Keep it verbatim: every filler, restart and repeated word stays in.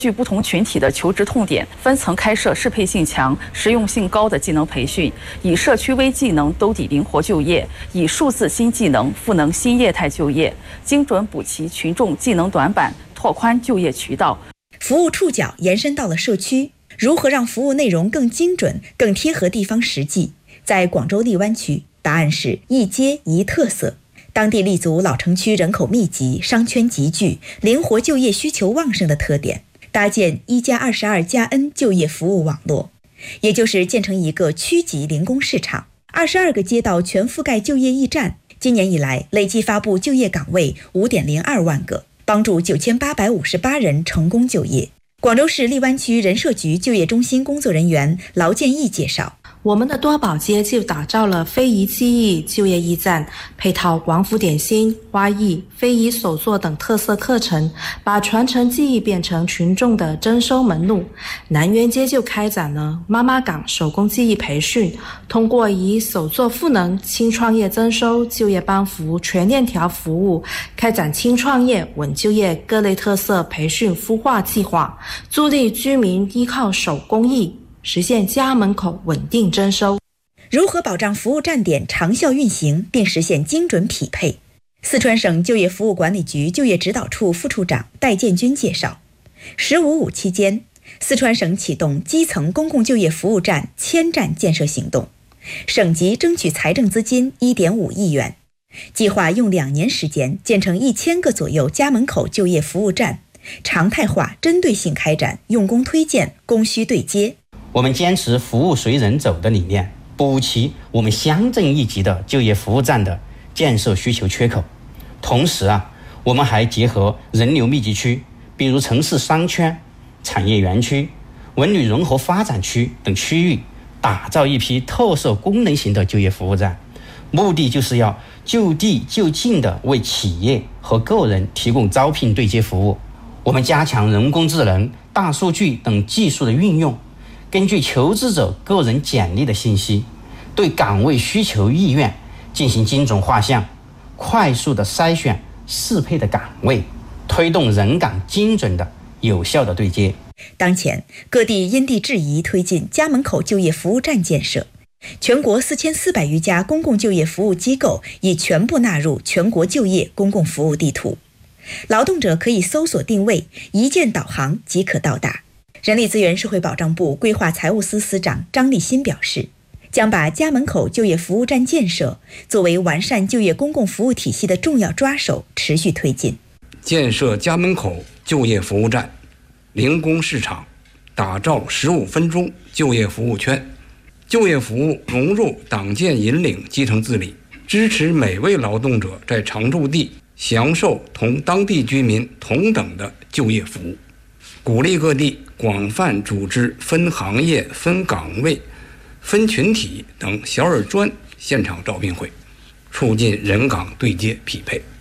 据不同群体的求职痛点，分层开设适配性强、实用性高的技能培训，以社区微技能兜底灵活就业，以数字新技能赋能新业态就业，精准补齐群众技能短板，拓宽就业渠道。 服务触角延伸到了社区，如何让服务内容更精准、更贴合地方实际？在广州荔湾区，答案是一街一特色。当地立足老城区人口密集、商圈集聚、灵活就业需求旺盛的特点，搭建一加二十二加 N 就业服务网络，也就是建成一个区级零工市场。二十二个街道全覆盖就业驿站，今年以来累计发布就业岗位 五点零二万个，帮助九千八百五十八人成功就业。广州市荔湾区人社局就业中心工作人员劳建义介绍， 我们的多宝街就打造了非遗技艺就业驿站，配套广府点心、花艺、非遗手作等特色课程，把传承技艺变成群众的征收门路。南园街就开展了妈妈岗手工技艺培训，通过以手作赋能、轻创业增收、就业帮扶全链条服务，开展轻创业、稳就业各类特色培训孵化计划，助力居民依靠手工艺实现家门口稳定征收。 如何保障服务站点长效运行并实现精准匹配？四川省就业服务管理局就业指导处副处长戴建军介绍，十五五期间，四川省启动基层公共就业服务站千站建设行动，省级争取财政资金 一点五亿元，计划用两年时间建成一千个左右家门口就业服务站，常态化针对性开展用工推荐、供需对接。 我们坚持服务随人走的理念，补齐我们乡镇一级的就业服务站的建设需求缺口。同时啊，我们还结合人流密集区，比如城市商圈、产业园区、文旅融合发展区等区域，打造一批特色功能型的就业服务站，目的就是要就地就近的为企业和个人提供招聘对接服务。我们加强人工智能、大数据等技术的运用，根据求职者个人简历的信息，对岗位需求意愿进行精准画像，快速的筛选适配的岗位，推动人岗精准的有效的对接。 当前各地因地制宜推进家门口就业服务站建设，全国四千四百余家公共就业服务机构已全部纳入全国就业公共服务地图，劳动者可以搜索定位，一键导航即可到达。人力资源社会保障部规划财务司司长张立新表示，将把家门口就业服务站建设作为完善就业公共服务体系的重要抓手，持续推进。 建设家门口就业服务站、零工市场，打造十五分钟就业服务圈，就业服务融入党建引领基层治理，支持每位劳动者在常住地享受同当地居民同等的就业服务，鼓励各地广泛组织分行业、分岗位、分群体等小而专现场招聘会，促进人岗对接匹配。